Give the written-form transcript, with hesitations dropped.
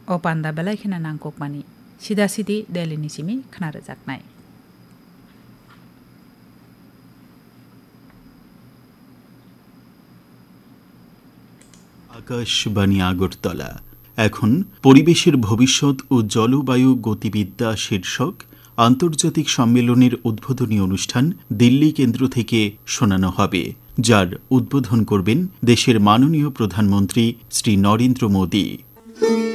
o panda belai khena nangkokmani sida sidi delini simi khna rojaknai Akashvani Agartala এখন পরিবেশের ভবিষ্যৎ ও জলবায়ু গতিবিদ্যা শীর্ষক আন্তর্জাতিক সম্মেলনের উদ্বোধনী অনুষ্ঠান দিল্লি কেন্দ্র থেকে শোনানো হবে, যার উদ্বোধন করবেন দেশের মাননীয় প্রধানমন্ত্রী শ্রী নরেন্দ্র মোদী।